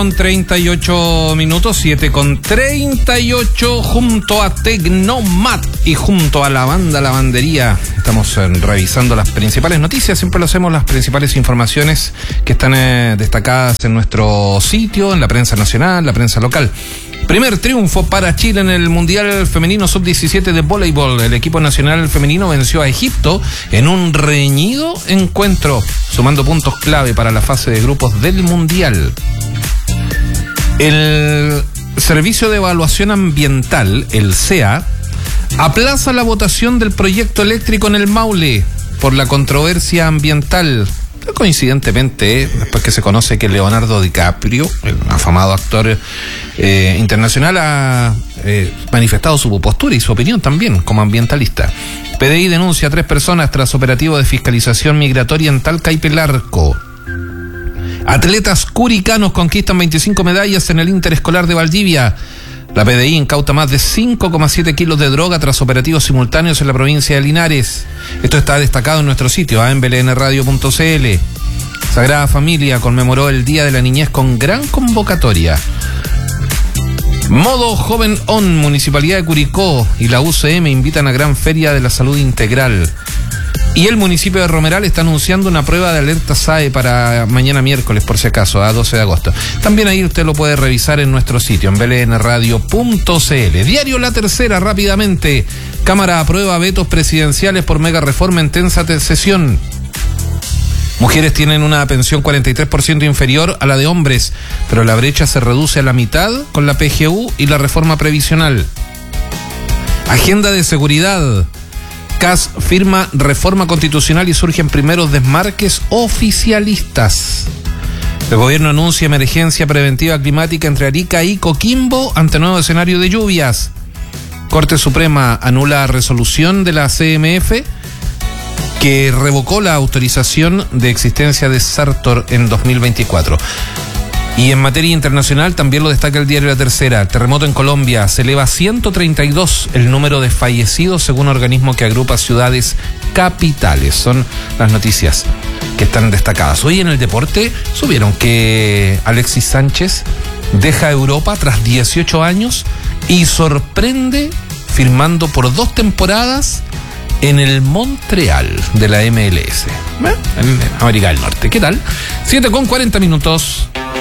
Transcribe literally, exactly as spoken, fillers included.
Con treinta y ocho minutos, siete con treinta y ocho, junto a Tecnomat y junto a la banda Lavandería. Estamos eh, revisando las principales noticias, siempre lo hacemos, las principales informaciones que están eh, destacadas en nuestro sitio, en la prensa nacional, la prensa local. Primer triunfo para Chile en el Mundial Femenino sub diecisiete de voleibol. El equipo nacional femenino venció a Egipto en un reñido encuentro, sumando puntos clave para la fase de grupos del Mundial. El Servicio de Evaluación Ambiental, el C E A, aplaza la votación del proyecto eléctrico en el Maule por la controversia ambiental. Coincidentemente, después que se conoce que Leonardo DiCaprio, el afamado actor eh, internacional, ha eh, manifestado su postura y su opinión también como ambientalista. P D I denuncia a tres personas tras operativo de fiscalización migratoria en Talca y Pelarco. Atletas curicanos conquistan veinticinco medallas en el Interescolar de Valdivia. La P D I incauta más de cinco coma siete kilos de droga tras operativos simultáneos en la provincia de Linares. Esto está destacado en nuestro sitio, en b l n radio punto c l. Sagrada Familia conmemoró el Día de la Niñez con gran convocatoria. Modo Joven On, Municipalidad de Curicó y la U C M invitan a Gran Feria de la Salud Integral. Y el municipio de Romeral está anunciando una prueba de alerta S A E para mañana miércoles, por si acaso, a doce de agosto. También ahí usted lo puede revisar en nuestro sitio, en b l n radio punto c l. Diario La Tercera, rápidamente. Cámara aprueba vetos presidenciales por mega reforma en tensa sesión. Mujeres tienen una pensión cuarenta y tres por ciento inferior a la de hombres, pero la brecha se reduce a la mitad con la P G U y la reforma previsional. Agenda de seguridad. C A S firma reforma constitucional y surgen primeros desmarques oficialistas. El gobierno anuncia emergencia preventiva climática entre Arica y Coquimbo ante nuevo escenario de lluvias. Corte Suprema anula resolución de la C M F que revocó la autorización de existencia de Sartor en dos mil veinticuatro. Y en materia internacional también lo destaca el diario La Tercera. Terremoto en Colombia, se eleva a ciento treinta y dos el número de fallecidos según organismo que agrupa ciudades capitales. Son las noticias que están destacadas. Hoy en el deporte subieron que Alexis Sánchez deja Europa tras dieciocho años y sorprende firmando por dos temporadas en el Montreal de la M L S, ¿eh? En América del Norte. ¿Qué tal? siete con cuarenta minutos.